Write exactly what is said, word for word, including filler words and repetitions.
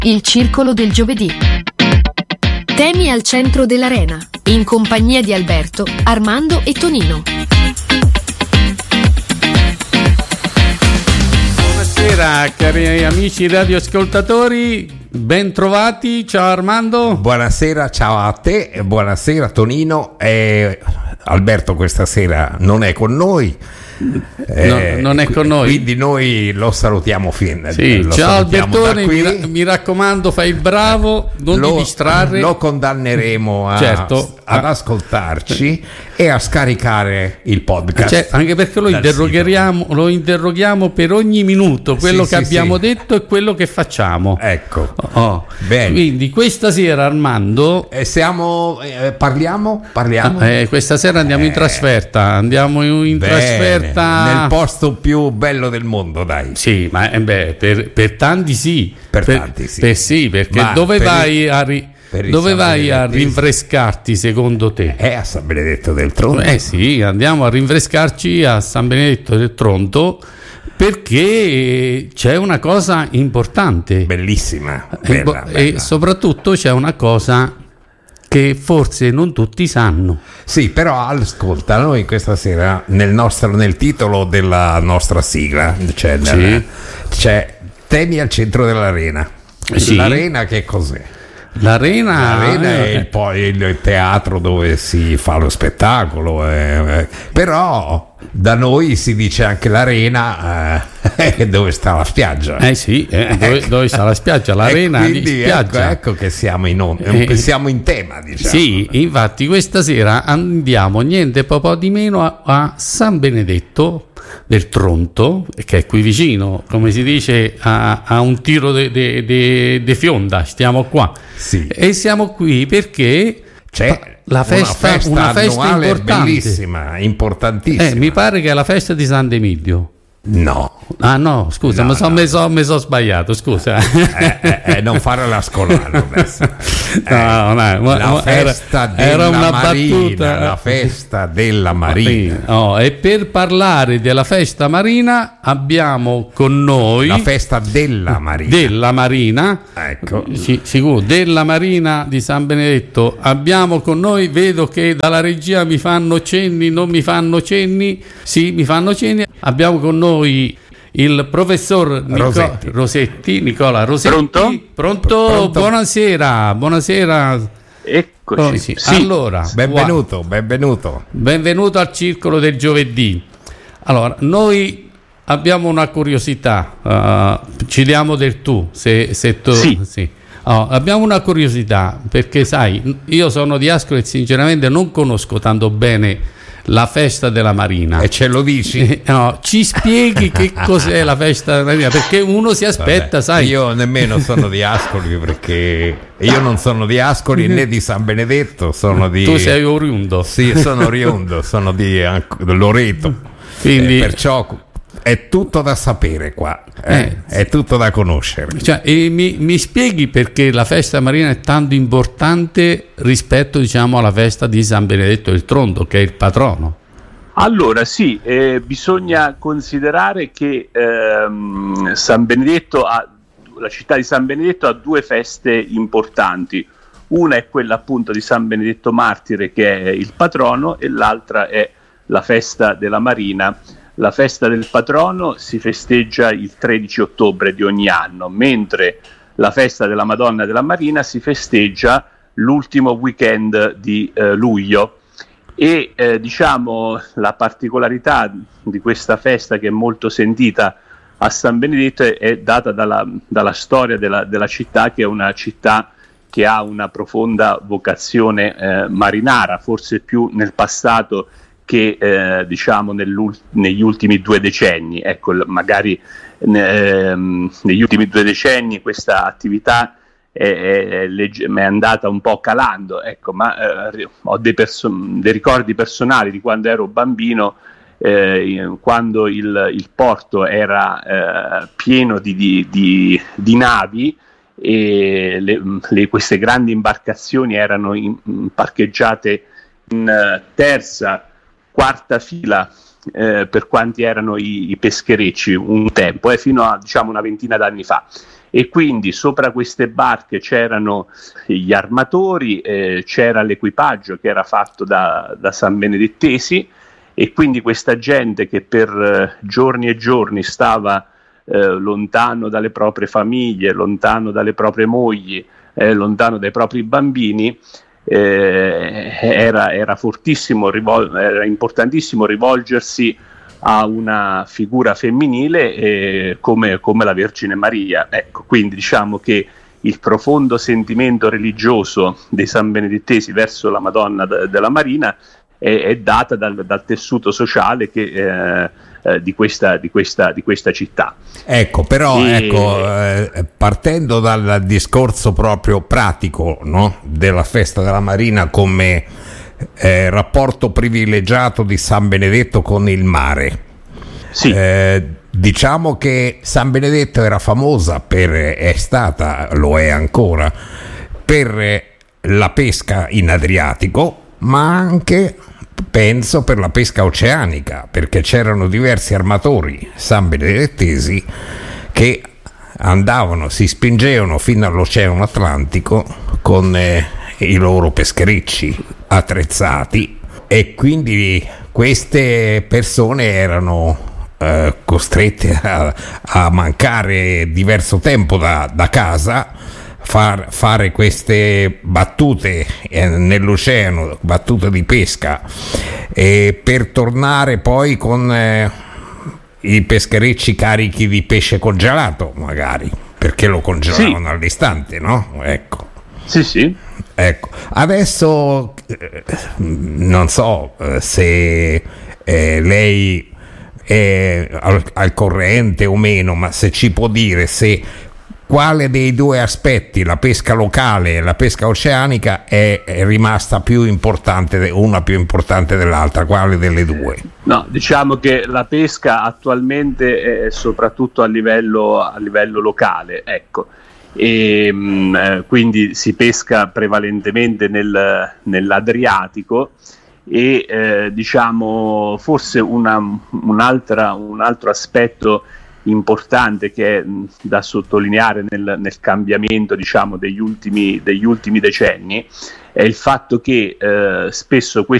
Il circolo del giovedì. Temi al centro dell'arena, in compagnia di Alberto, Armando e Tonino. Buonasera cari amici radioascoltatori, ben trovati, ciao Armando. Buonasera, ciao a te e buonasera Tonino. eh, Alberto questa sera non è con noi. Eh, no, non è con noi, quindi noi lo salutiamo fin. Sì, lo ciao salutiamo Albertone, mi, ra- mi raccomando, fai il bravo, non lo, ti distrarre. Lo condanneremo a, certo. ad ascoltarci e a scaricare il podcast. Cioè, anche perché lo interroghiamo, lo interroghiamo per ogni minuto, quello sì, che sì, abbiamo sì. detto e quello che facciamo. Ecco. Oh. Bene. Quindi questa sera, Armando, eh, siamo eh, parliamo parliamo ah, eh, questa sera andiamo eh. in trasferta, andiamo in, in trasferta nel posto più bello del mondo, dai. Sì, ma eh, beh, per, per tanti sì. Per, per tanti sì. Per sì, perché ma dove per vai il, a ri- dove vai a rinfrescarti secondo te? È a San Benedetto del Tronto. Eh sì, andiamo a rinfrescarci a San Benedetto del Tronto perché c'è una cosa importante. Bellissima. Bella, bella, e, bella. e soprattutto c'è una cosa che forse non tutti sanno. Sì, però ascolta, noi questa sera nel nostro nel titolo della nostra sigla c'è, sì. nel, c'è Temi al centro dell'arena. Sì. L'arena che cos'è? L'arena, L'arena è il, poi il teatro dove si fa lo spettacolo, eh, eh. Però da noi si dice anche l'arena eh, dove sta la spiaggia. Eh sì, eh, dove, ecco. dove sta la spiaggia, l'arena quindi, di spiaggia. Ecco, ecco che siamo in, on- eh, siamo in tema, diciamo. Sì, infatti questa sera andiamo niente po' di meno a, a San Benedetto del Tronto, che è qui vicino, come si dice, a, a un tiro di fionda, stiamo qua. Sì. E siamo qui perché c'è la festa, una festa, una festa annuale importante, bellissima, importantissima. Eh, mi pare che è la festa di Sant'Emilio. No. Ah no, scusa, no, mi sono no. so, so sbagliato, scusa. Eh, eh, eh, non fare la scolano adesso. Eh, no, no, la ma festa era, della era una Marina, battuta. La festa della Marina. Oh, e per parlare della festa marina abbiamo con noi la festa della Marina. Della Marina, ecco. Sì, sicuro, della Marina di San Benedetto. Abbiamo con noi, vedo che dalla regia mi fanno cenni, non mi fanno cenni. Sì, mi fanno cenni. Abbiamo con noi il professor Nico- Rosetti. Rosetti, Nicola Rosetti. Pronto? Pronto? Pronto? Buonasera, buonasera. Eccoci. Oh, sì. Sì. Allora, Benvenuto, wow. benvenuto. Benvenuto al circolo del giovedì. Allora, noi abbiamo una curiosità, uh, ci diamo del tu, se, se tu sì. sì. Oh, abbiamo una curiosità, perché sai, io sono di Ascoli e sinceramente non conosco tanto bene la festa della Marina. E ce lo dici? No, ci spieghi che cos'è la festa della Marina, perché uno si aspetta, Vabbè, sai. Io nemmeno sono di Ascoli, perché io non sono di Ascoli né di San Benedetto, sono di... Tu sei oriundo. Sì, sono oriundo, sono di Loreto. Quindi... Eh, perciò è tutto da sapere qua, eh? Eh, è tutto da conoscere. Cioè, e mi, mi spieghi perché la festa marina è tanto importante rispetto, diciamo, alla festa di San Benedetto del Tronto, che è il patrono? Allora sì, eh, bisogna considerare che ehm, San Benedetto ha, la città di San Benedetto ha due feste importanti. Una è quella appunto di San Benedetto Martire, che è il patrono, e l'altra è la festa della Marina. La festa del patrono si festeggia il tredici ottobre di ogni anno, mentre la festa della Madonna della Marina si festeggia l'ultimo weekend di eh, luglio. E eh, diciamo la particolarità di questa festa, che è molto sentita a San Benedetto, è, è data dalla, dalla storia della, della città, che è una città che ha una profonda vocazione eh, marinara, forse più nel passato che eh, diciamo negli ultimi due decenni. Ecco, magari eh, negli ultimi due decenni questa attività è, è, è andata un po' calando, ecco, ma eh, ho dei, perso- dei ricordi personali di quando ero bambino, eh, quando il, il porto era eh, pieno di, di, di, di navi, e le, le, queste grandi imbarcazioni erano in, in parcheggiate in uh, terza, quarta fila eh, per quanti erano i, i pescherecci un tempo, eh, fino a diciamo una ventina d'anni fa. e quindi sopra queste barche c'erano gli armatori, eh, c'era l'equipaggio che era fatto da, da sambenedettesi, e quindi questa gente che per eh, giorni e giorni stava eh, lontano dalle proprie famiglie, lontano dalle proprie mogli, eh, lontano dai propri bambini, eh, era, era fortissimo, rivol- era importantissimo rivolgersi a una figura femminile eh, come, come la Vergine Maria. Ecco, quindi diciamo che il profondo sentimento religioso dei sambenedettesi verso la Madonna d- della Marina è, è data dal, dal tessuto sociale che, eh, eh, di, questa, di, questa, di questa città. Ecco, però e... ecco, eh, partendo dal discorso proprio pratico, no? Della festa della Marina come Eh, rapporto privilegiato di San Benedetto con il mare. Sì. Eh, diciamo che San Benedetto era famosa per, è stata, lo è ancora, per la pesca in Adriatico, ma anche penso per la pesca oceanica, perché c'erano diversi armatori sambenedettesi che andavano, si spingevano fino all'Oceano Atlantico con eh, i loro pescherecci attrezzati, e quindi queste persone erano eh, costrette a, a mancare diverso tempo da, da casa, far, fare queste battute eh, nell'oceano, battute di pesca, e per tornare poi con eh, i pescherecci carichi di pesce congelato, magari, perché lo congelavano sì. all'istante, no? Ecco. Sì, sì. Ecco, adesso eh, non so eh, se eh, lei è al, al corrente o meno, ma se ci può dire se quale dei due aspetti, la pesca locale e la pesca oceanica, è, è rimasta più importante, una più importante dell'altra, quale delle due? No, diciamo che la pesca attualmente è soprattutto a livello, a livello locale, ecco. E mh, quindi si pesca prevalentemente nel, nell'Adriatico, e eh, diciamo forse una, un'altra, un altro aspetto importante che è mh, da sottolineare nel, nel cambiamento, diciamo, degli ultimi, degli ultimi decenni è il fatto che eh, spesso questi